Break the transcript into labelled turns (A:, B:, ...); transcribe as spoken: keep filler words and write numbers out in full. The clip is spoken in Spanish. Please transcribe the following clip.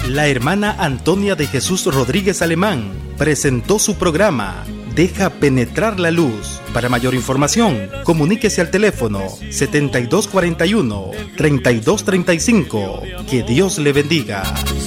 A: La hermana Antonia de Jesús Rodríguez Alemán presentó su programa Deja Penetrar la Luz. Para mayor información, comuníquese al teléfono setenta y dos cuarenta y uno, treinta y dos treinta y cinco. Que Dios le bendiga.